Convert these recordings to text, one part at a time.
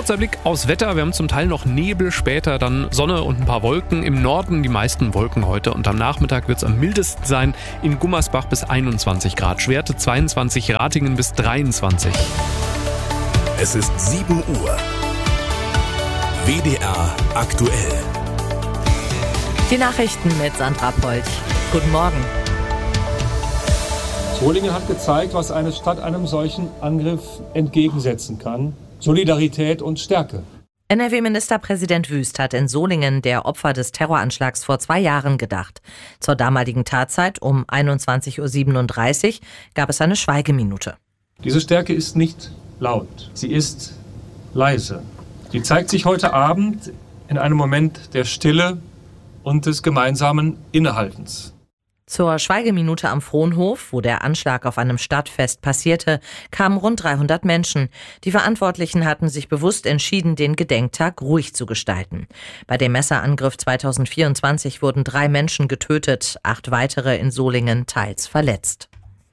Kurzer Blick aufs Wetter. Wir haben zum Teil noch Nebel, später dann Sonne und ein paar Wolken. Im Norden die meisten Wolken heute und am Nachmittag wird es am mildesten sein. In Gummersbach bis 21 Grad, Schwerte 22, Ratingen bis 23. Es ist 7 Uhr. WDR aktuell. Die Nachrichten mit Sandra Polch. Guten Morgen. Solingen hat gezeigt, was eine Stadt einem solchen Angriff entgegensetzen kann. Solidarität und Stärke. NRW-Ministerpräsident Wüst hat in Solingen der Opfer des Terroranschlags vor 2 Jahren gedacht. Zur damaligen Tatzeit um 21.37 Uhr gab es eine Schweigeminute. Diese Stärke ist nicht laut, sie ist leise. Sie zeigt sich heute Abend in einem Moment der Stille und des gemeinsamen Innehaltens. Zur Schweigeminute am Fronhof, wo der Anschlag auf einem Stadtfest passierte, kamen rund 300 Menschen. Die Verantwortlichen hatten sich bewusst entschieden, den Gedenktag ruhig zu gestalten. Bei dem Messerangriff 2024 wurden 3 Menschen getötet, 8 weitere in Solingen teils verletzt.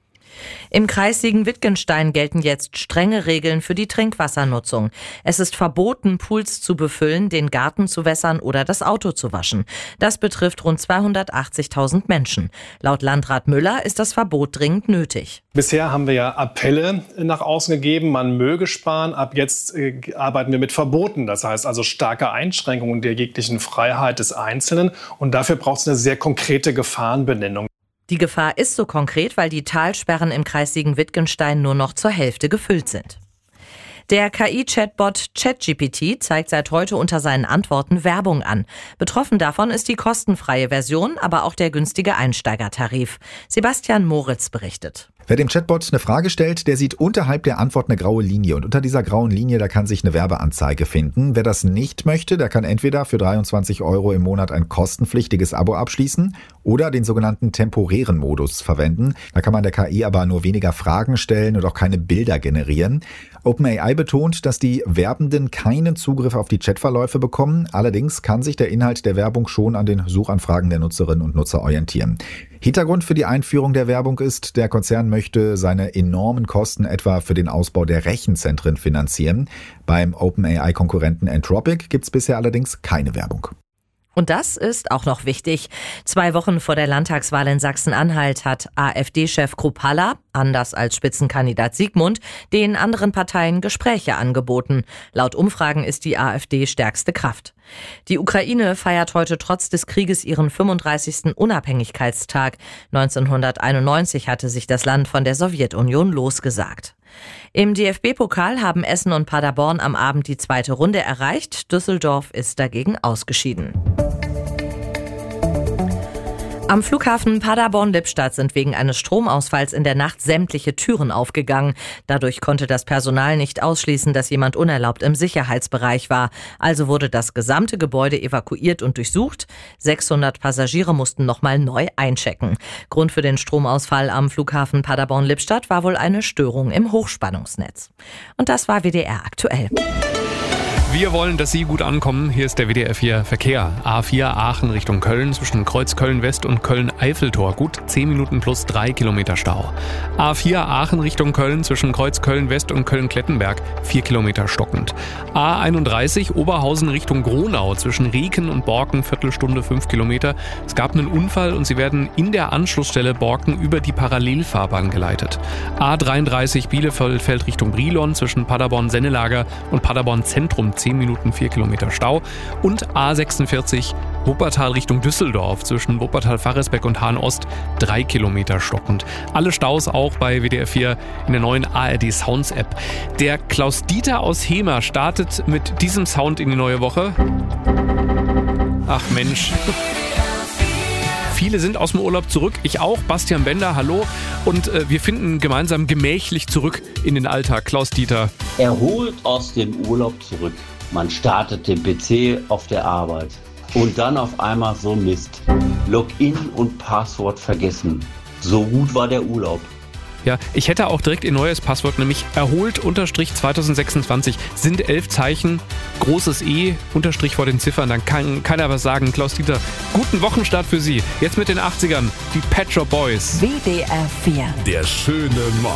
Im Kreis Siegen-Wittgenstein gelten jetzt strenge Regeln für die Trinkwassernutzung. Es ist verboten, Pools zu befüllen, den Garten zu wässern oder das Auto zu waschen. Das betrifft rund 280.000 Menschen. Laut Landrat Müller ist das Verbot dringend nötig. Bisher haben wir ja Appelle nach außen gegeben, man möge sparen. Ab jetzt arbeiten wir mit Verboten. Das heißt also starke Einschränkungen der jeglichen Freiheit des Einzelnen. Und dafür braucht es eine sehr konkrete Gefahrenbenennung. Die Gefahr ist so konkret, weil die Talsperren im Kreis Siegen-Wittgenstein nur noch zur Hälfte gefüllt sind. Der KI-Chatbot ChatGPT zeigt seit heute unter seinen Antworten Werbung an. Betroffen davon ist die kostenfreie Version, aber auch der günstige Einsteigertarif. Sebastian Moritz berichtet. Wer dem Chatbot eine Frage stellt, der sieht unterhalb der Antwort eine graue Linie. Und unter dieser grauen Linie, da kann sich eine Werbeanzeige finden. Wer das nicht möchte, der kann entweder für 23 € im Monat ein kostenpflichtiges Abo abschließen oder den sogenannten temporären Modus verwenden. Da kann man der KI aber nur weniger Fragen stellen und auch keine Bilder generieren. OpenAI betont, dass die Werbenden keinen Zugriff auf die Chatverläufe bekommen. Allerdings kann sich der Inhalt der Werbung schon an den Suchanfragen der Nutzerinnen und Nutzer orientieren. Hintergrund für die Einführung der Werbung ist, der Konzern möchte seine enormen Kosten etwa für den Ausbau der Rechenzentren finanzieren. Beim OpenAI-Konkurrenten Anthropic gibt es bisher allerdings keine Werbung. Und das ist auch noch wichtig. 2 Wochen vor der Landtagswahl in Sachsen-Anhalt hat AfD-Chef Kruppalla, anders als Spitzenkandidat Siegmund, den anderen Parteien Gespräche angeboten. Laut Umfragen ist die AfD stärkste Kraft. Die Ukraine feiert heute trotz des Krieges ihren 35. Unabhängigkeitstag. 1991 hatte sich das Land von der Sowjetunion losgesagt. Im DFB-Pokal haben Essen und Paderborn am Abend die 2. Runde erreicht. Düsseldorf ist dagegen ausgeschieden. Am Flughafen Paderborn-Lippstadt sind wegen eines Stromausfalls in der Nacht sämtliche Türen aufgegangen. Dadurch konnte das Personal nicht ausschließen, dass jemand unerlaubt im Sicherheitsbereich war. Also wurde das gesamte Gebäude evakuiert und durchsucht. 600 Passagiere mussten nochmal neu einchecken. Grund für den Stromausfall am Flughafen Paderborn-Lippstadt war wohl eine Störung im Hochspannungsnetz. Und das war WDR aktuell. Wir wollen, dass Sie gut ankommen. Hier ist der WDR 4 Verkehr. A4 Aachen Richtung Köln zwischen Kreuz Köln-West und Köln-Eiffeltor. Gut 10 Minuten plus 3 Kilometer Stau. A4 Aachen Richtung Köln zwischen Kreuz Köln-West und Köln-Klettenberg 4 Kilometer stockend. A31 Oberhausen Richtung Gronau zwischen Rieken und Borken Viertelstunde 5 Kilometer. Es gab einen Unfall und Sie werden in der Anschlussstelle Borken über die Parallelfahrbahn geleitet. A33 Bielefeld Richtung Brilon zwischen Paderborn-Sennelager und Paderborn-Zentrum 10 Minuten 4 Kilometer Stau und A46 Wuppertal Richtung Düsseldorf zwischen Wuppertal-Farresbeck und Hahn-Ost 3 Kilometer stockend. Alle Staus auch bei WDR 4 in der neuen ARD Sounds App. Der Klaus Dieter aus Hemer startet mit diesem Sound in die neue Woche. Ach Mensch. Viele sind aus dem Urlaub zurück, ich auch, Bastian Bender, hallo. Und wir finden gemeinsam gemächlich zurück in den Alltag. Klaus Dieter. Erholt aus dem Urlaub zurück. Man startet den PC auf der Arbeit. Und dann auf einmal so Mist. Login und Passwort vergessen. So gut war der Urlaub. Ja, ich hätte auch direkt ihr neues Passwort, nämlich erholt-2026. Sind 11 Zeichen, großes E, Unterstrich vor den Ziffern, dann kann keiner was sagen. Klaus Dieter, guten Wochenstart für Sie. Jetzt mit den 80ern, die Pet Shop Boys. WDR 4. Der schöne Morgen.